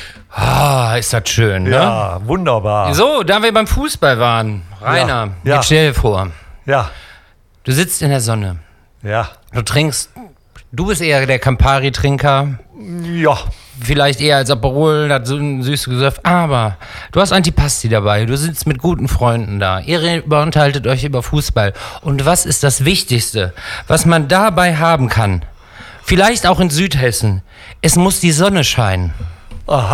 Ah, ist das schön, ne? Ja, wunderbar. So, da wir beim Fußball waren, Rainer, Ja. jetzt stell dir vor, Ja, du sitzt in der Sonne, ja, du trinkst, du bist eher der Campari-Trinker, ja. vielleicht eher als Aperol, das so ein süßes Gesöff, aber du hast Antipasti dabei, du sitzt mit guten Freunden da, ihr unterhaltet euch über Fußball. Und was ist das Wichtigste, was man dabei haben kann? Vielleicht auch in Südhessen. Es muss die Sonne scheinen. Aha.